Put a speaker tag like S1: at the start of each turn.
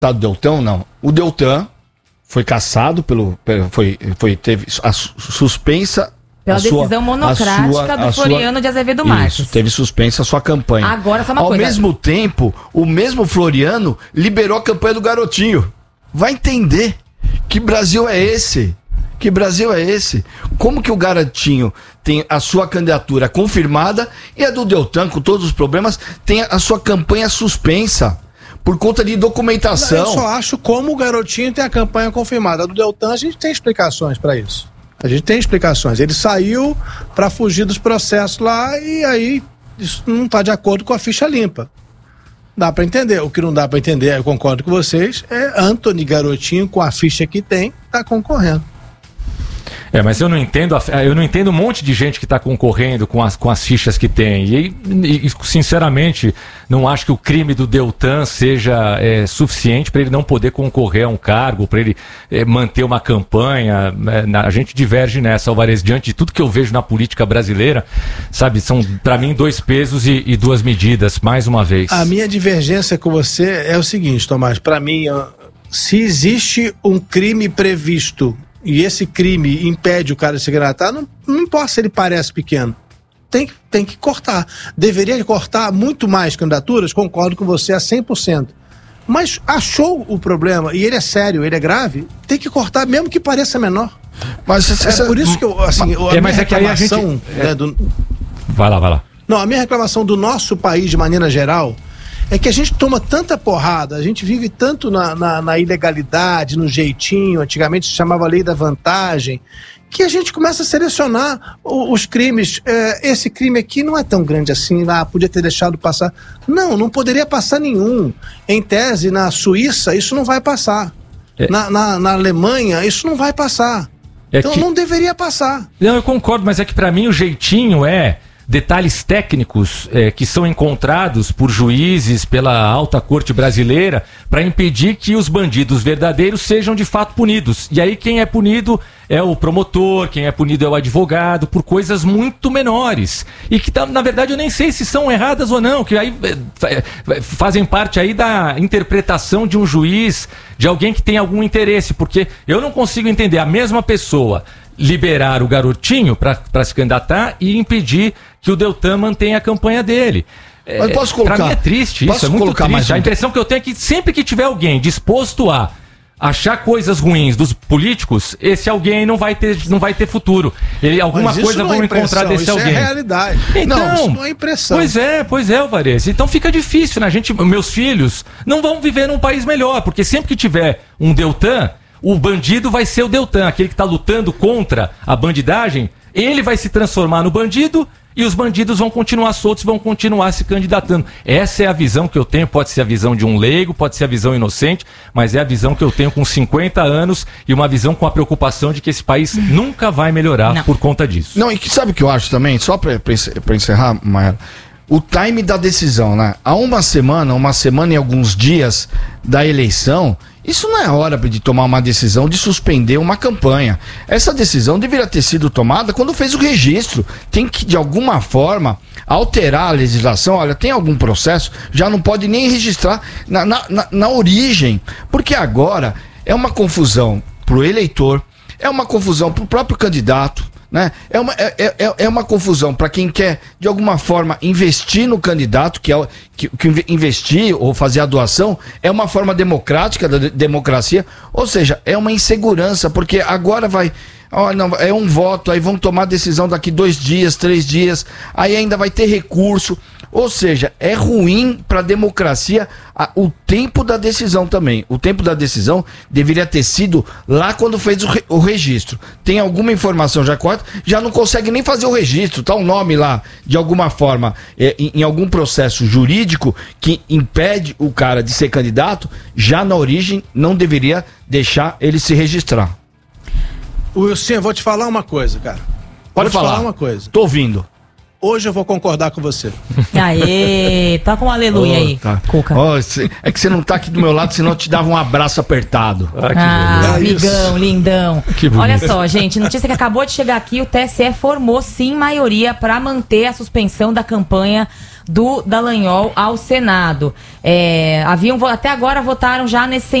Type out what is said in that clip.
S1: do Deltan, não. O Deltan foi cassado teve a suspensa
S2: pela decisão monocrática do Floriano de Azevedo Marques.
S1: Isso, teve suspensa a sua campanha.
S2: Agora, só uma
S1: coisa.
S2: Ao
S1: mesmo tempo, o mesmo Floriano liberou a campanha do Garotinho. Vai entender que Brasil é esse? Que Brasil é esse? Como que o Garotinho tem a sua candidatura confirmada e a do Deltan, com todos os problemas, tem a sua campanha suspensa por conta de documentação?
S3: Eu só acho como o Garotinho tem a campanha confirmada. A do Deltan, a gente tem explicações para isso. A gente tem explicações. Ele saiu para fugir dos processos lá e aí isso não está de acordo com a ficha limpa. Dá para entender. O que não dá para entender, eu concordo com vocês, é Antony Garotinho, com a ficha que tem, tá concorrendo.
S4: Mas eu não entendo um monte de gente que está concorrendo com as fichas que tem. E, sinceramente, não acho que o crime do Deltan seja suficiente para ele não poder concorrer a um cargo, para ele manter uma campanha. A gente diverge nessa, Alvarez, diante de tudo que eu vejo na política brasileira, sabe? São, para mim, 2 pesos e 2 medidas, mais uma vez.
S3: A minha divergência com você é o seguinte, Tomás, para mim, se existe um crime previsto e esse crime impede o cara de se candidatar, não importa se ele parece pequeno. Tem que cortar. Deveria cortar muito mais candidaturas, concordo com você a 100%. Mas achou o problema, e ele é sério, ele é grave, tem que cortar mesmo que pareça menor.
S1: Mas
S3: por isso que eu, assim, a minha reclamação...
S4: Vai lá.
S3: Não, a minha reclamação do nosso país, de maneira geral, é que a gente toma tanta porrada, a gente vive tanto na ilegalidade, no jeitinho, antigamente se chamava lei da vantagem, que a gente começa a selecionar os crimes. Esse crime aqui não é tão grande assim, podia ter deixado passar. Não poderia passar nenhum. Em tese, na Suíça, isso não vai passar. Na Alemanha, isso não vai passar. Então não deveria passar.
S4: Não, eu concordo, mas é que para mim o jeitinho detalhes técnicos que são encontrados por juízes, pela alta corte brasileira, para impedir que os bandidos verdadeiros sejam de fato punidos. E aí quem é punido é o promotor, quem é punido é o advogado, por coisas muito menores. E que, na verdade, eu nem sei se são erradas ou não, que aí fazem parte aí da interpretação de um juiz, de alguém que tem algum interesse, porque eu não consigo entender a mesma pessoa liberar o Garotinho para se candidatar e impedir que o Deltan mantenha a campanha dele.
S1: Mas posso colocar?
S4: Pra mim é triste isso, é muito triste. A impressão que eu tenho é que sempre que tiver alguém disposto a achar coisas ruins dos políticos, esse alguém não vai ter futuro. Alguma coisa vão encontrar desse alguém.
S3: Isso é realidade.
S4: Então,
S3: isso não é impressão.
S4: Pois é, Alvarez. Então fica difícil, né? Meus filhos não vão viver num país melhor, porque sempre que tiver um Deltan, o bandido vai ser o Deltan, aquele que está lutando contra a bandidagem, ele vai se transformar no bandido e os bandidos vão continuar soltos, vão continuar se candidatando. Essa é a visão que eu tenho, pode ser a visão de um leigo, pode ser a visão inocente, mas é a visão que eu tenho com 50 anos e uma visão com a preocupação de que esse país nunca vai melhorar por conta disso.
S1: Não, e sabe o que eu acho também? Só para encerrar, Maia, o time da decisão, né? Há uma semana e alguns dias da eleição, isso não é hora de tomar uma decisão de suspender uma campanha. Essa decisão deveria ter sido tomada quando fez o registro. Tem que, de alguma forma, alterar a legislação. Olha, tem algum processo, já não pode nem registrar na origem. Porque agora é uma confusão pro eleitor, é uma confusão pro próprio candidato, né? É uma confusão para quem quer, de alguma forma, investir no candidato, que investir ou fazer a doação é uma forma democrática da democracia, ou seja, é uma insegurança, porque agora é um voto, aí vão tomar decisão daqui 2 dias, 3 dias, aí ainda vai ter recurso, ou seja, é ruim para a democracia o tempo da decisão também. O tempo da decisão deveria ter sido lá quando fez o registro. Tem alguma informação já corta, já não consegue nem fazer o registro, tá o nome lá, de alguma forma, em algum processo jurídico que impede o cara de ser candidato, já na origem não deveria deixar ele se registrar.
S3: Wilson, eu vou te falar uma coisa, cara.
S1: Pode falar
S3: uma coisa.
S1: Tô ouvindo.
S3: Hoje eu vou concordar com você.
S2: Aê, toca um aleluia aí, Cuca.
S1: É que você não tá aqui do meu lado, senão eu te dava um abraço apertado.
S2: Amigão, lindão. Olha só, gente, notícia que acabou de chegar aqui, o TSE formou sim maioria para manter a suspensão da campanha do Dallagnol ao Senado. Até agora votaram já nesse